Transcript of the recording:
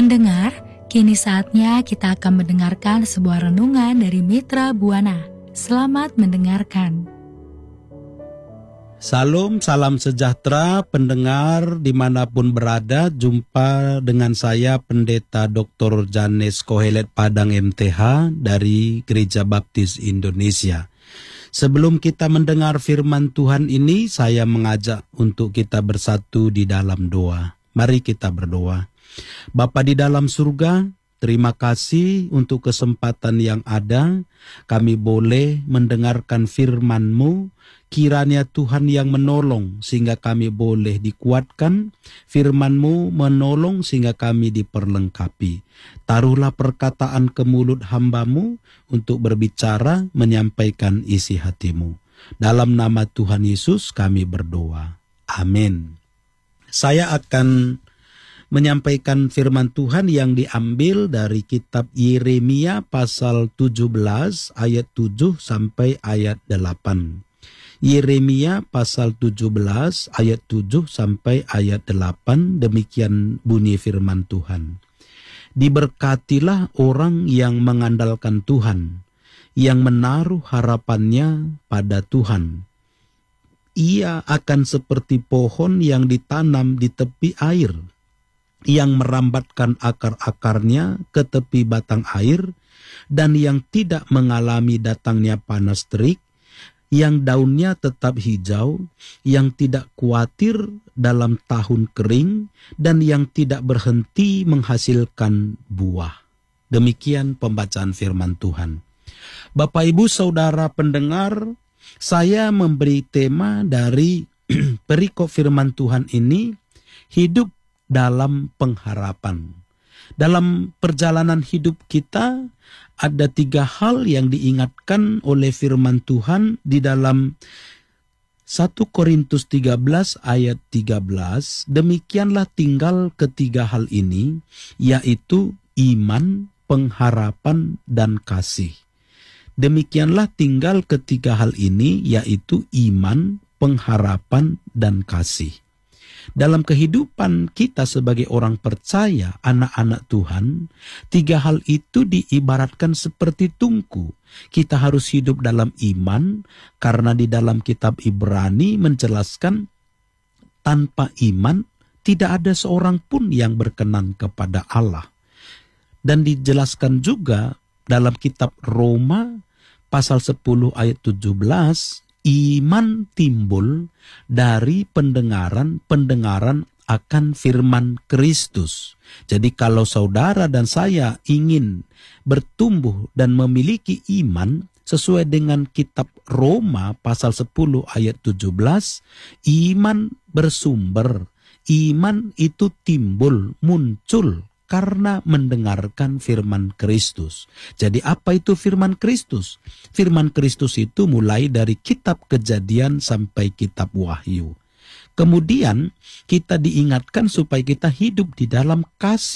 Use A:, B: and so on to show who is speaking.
A: Pendengar, kini saatnya kita akan mendengarkan sebuah renungan dari Mitra Buana. Selamat mendengarkan.
B: Salam, salam sejahtera pendengar dimanapun berada. Jumpa dengan saya Pendeta Dr. Janes Kohelet Padang MTH dari Gereja Baptis Indonesia. Sebelum kita mendengar firman Tuhan ini, saya mengajak untuk kita bersatu di dalam doa. Mari kita berdoa. Bapa di dalam surga, terima kasih untuk kesempatan yang ada. Kami boleh mendengarkan firman-Mu. Kiranya Tuhan yang menolong sehingga kami boleh dikuatkan. Firman-Mu menolong sehingga kami diperlengkapi. Taruhlah perkataan ke mulut hamba-Mu untuk berbicara, menyampaikan isi hati-Mu. Dalam nama Tuhan Yesus kami berdoa. Amin. Saya akan menyampaikan firman Tuhan yang diambil dari kitab Yeremia pasal 17 ayat 7 sampai ayat 8. Yeremia pasal 17 ayat 7 sampai ayat 8, demikian bunyi firman Tuhan. Diberkatilah orang yang mengandalkan Tuhan, yang menaruh harapannya pada Tuhan. Ia akan seperti pohon yang ditanam di tepi air, yang merambatkan akar-akarnya ke tepi batang air, dan yang tidak mengalami datangnya panas terik, yang daunnya tetap hijau, yang tidak khawatir dalam tahun kering, dan yang tidak berhenti menghasilkan buah. Demikian pembacaan firman Tuhan. Bapak, Ibu, Saudara pendengar, saya memberi tema dari perikop firman Tuhan ini, hidup dalam pengharapan. Dalam perjalanan hidup kita, ada 3 hal yang diingatkan oleh firman Tuhan di dalam 1 Korintus 13 ayat 13. Demikianlah tinggal ketiga hal ini, yaitu iman, pengharapan, dan kasih. Demikianlah tinggal ketiga hal ini, yaitu iman, pengharapan, dan kasih. Dalam kehidupan kita sebagai orang percaya, anak-anak Tuhan, 3 hal itu diibaratkan seperti tungku. Kita harus hidup dalam iman, karena di dalam kitab Ibrani menjelaskan, tanpa iman tidak ada seorang pun yang berkenan kepada Allah. Dan dijelaskan juga dalam kitab Roma pasal 10 ayat 17, iman timbul dari pendengaran akan firman Kristus. Jadi kalau saudara dan saya ingin bertumbuh dan memiliki iman sesuai dengan kitab Roma pasal 10 ayat 17, iman bersumber, iman itu timbul, muncul karena mendengarkan firman Kristus. Jadi apa itu firman Kristus? Firman Kristus itu mulai dari kitab Kejadian sampai kitab Wahyu. Kemudian kita diingatkan supaya kita hidup di dalam kasih